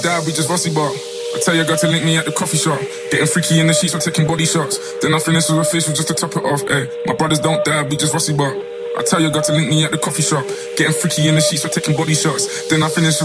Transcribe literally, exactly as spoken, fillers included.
Dad, we just rusty bark. I tell your girl to link me at the coffee shop. Getting freaky in the sheets, we're taking body shots. Then I finish with a facial just to top it off, ayy. My brothers don't die, we just rusty bark. I tell your girl to link me at the coffee shop. Getting freaky in the sheets, we're taking body shots. Then I finish with